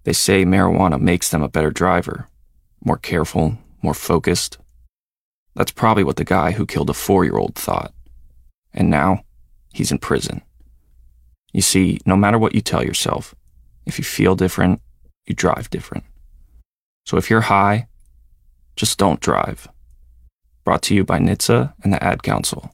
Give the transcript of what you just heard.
They say marijuana makes them a better driver, more careful, more focused. That's probably what the guy who killed a 4-year-old thought. And now, he's in prison. You see, no matter what you tell yourself, if you feel different, you drive different. So if you're high, just don't drive. Brought to you by NHTSA and the Ad Council.